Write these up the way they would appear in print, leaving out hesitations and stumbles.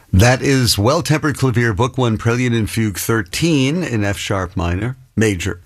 That is Well-Tempered Clavier, Book 1, Prelude and Fugue 13 in F sharp minor, major.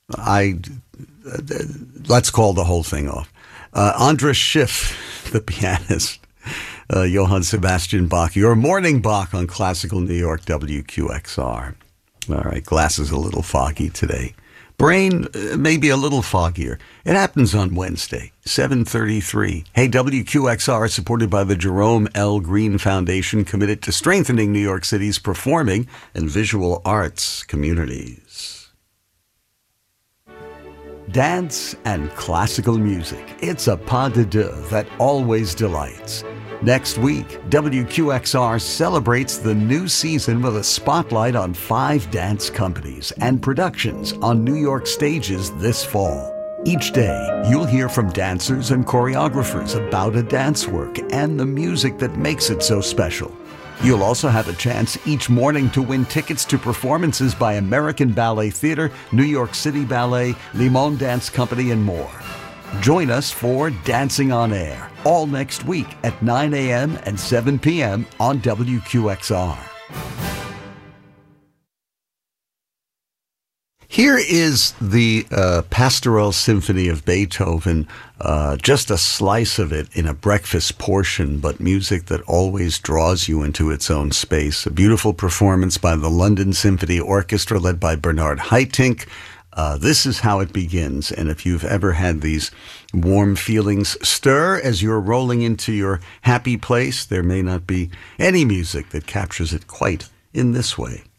Let's call the whole thing off. Andras Schiff, the pianist, Johann Sebastian Bach, your morning Bach on Classical New York WQXR. All right, glasses a little foggy today. Brain maybe a little foggier. It happens on Wednesday, 7:33. Hey, WQXR is supported by the Jerome L. Green Foundation, committed to strengthening New York City's performing and visual arts communities. Dance and classical music. It's a pas de deux that always delights. Next week, WQXR celebrates the new season with a spotlight on 5 dance companies and productions on New York stages this fall. Each day, you'll hear from dancers and choreographers about a dance work and the music that makes it so special. You'll also have a chance each morning to win tickets to performances by American Ballet Theatre, New York City Ballet, Limon Dance Company, and more. Join us for Dancing on Air, all next week at 9 a.m. and 7 p.m. on WQXR. Here is the Pastoral Symphony of Beethoven, just a slice of it in a breakfast portion, but music that always draws you into its own space. A beautiful performance by the London Symphony Orchestra led by Bernard Haitink. This is how it begins, and if you've ever had these warm feelings stir as you're rolling into your happy place, there may not be any music that captures it quite in this way.